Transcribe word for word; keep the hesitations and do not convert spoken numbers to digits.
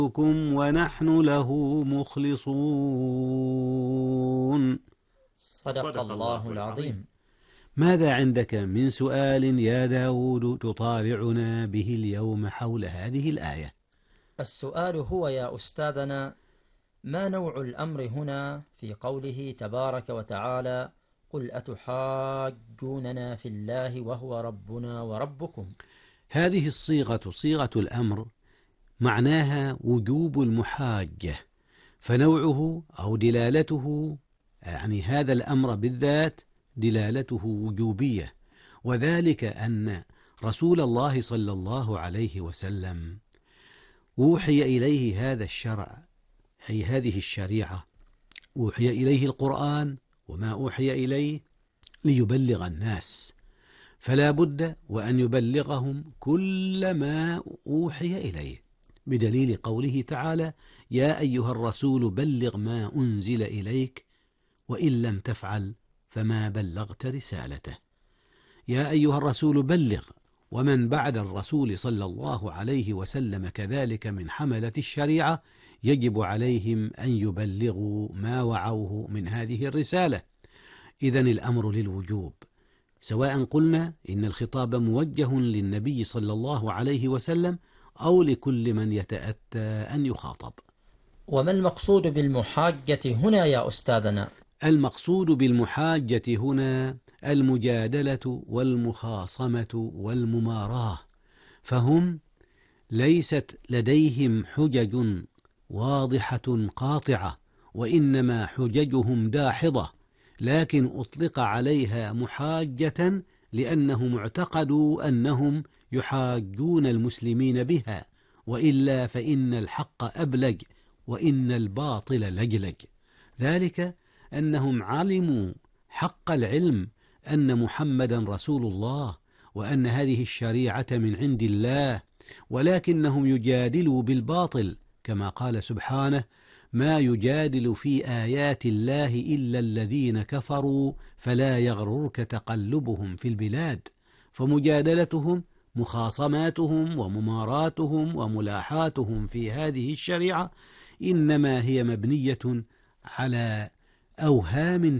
ونحن له مخلصون. صدق الله العظيم. ماذا عندك من سؤال يا داود تطالعنا به اليوم حول هذه الآية؟ السؤال هو يا أستاذنا: ما نوع الأمر هنا في قوله تبارك وتعالى قل أتحاجوننا في الله وهو ربنا وربكم؟ هذه الصيغة صيغة الأمر، معناها وجوب المحاجة، فنوعه أو دلالته، يعني هذا الأمر بالذات دلالته وجوبية، وذلك أن رسول الله صلى الله عليه وسلم أوحي إليه هذا الشرع، أي هذه الشريعة، أوحي إليه القرآن وما أوحي إليه ليبلغ الناس، فلا بد وأن يبلغهم كل ما أوحي إليه، بدليل قوله تعالى: يا أيها الرسول بلغ ما أنزل إليك وإن لم تفعل فما بلغت رسالته. يا أيها الرسول بلغ، ومن بعد الرسول صلى الله عليه وسلم كذلك من حملة الشريعة يجب عليهم أن يبلغوا ما وعوه من هذه الرسالة. إذن الأمر للوجوب، سواء قلنا إن الخطاب موجه للنبي صلى الله عليه وسلم أو لكل من يتأتى أن يخاطب. وما المقصود بالمحاجة هنا يا أستاذنا؟ المقصود بالمحاجة هنا المجادلة والمخاصمة والمماراة، فهم ليست لديهم حجج واضحة قاطعة، وإنما حججهم داحضة، لكن أطلق عليها محاجة لأنهم اعتقدوا أنهم يحاجون المسلمين بها، وإلا فإن الحق أبلج وإن الباطل لجلج. ذلك أنهم علموا حق العلم أن محمدا رسول الله، وأن هذه الشريعة من عند الله، ولكنهم يجادلوا بالباطل، كما قال سبحانه: ما يجادل في آيات الله إلا الذين كفروا فلا يغررك تقلبهم في البلاد. فمجادلتهم، مخاصماتهم ومماراتهم وملاحاتهم في هذه الشريعة إنما هي مبنية على أوهام